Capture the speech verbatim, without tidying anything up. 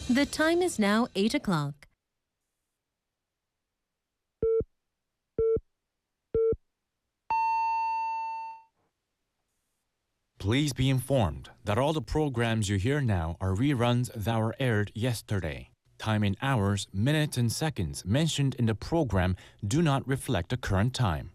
The time is now eight o'clock. Please be informed that all the programs you hear now are reruns that were aired yesterday. Time in hours, minutes, and seconds mentioned in the program do not reflect the current time.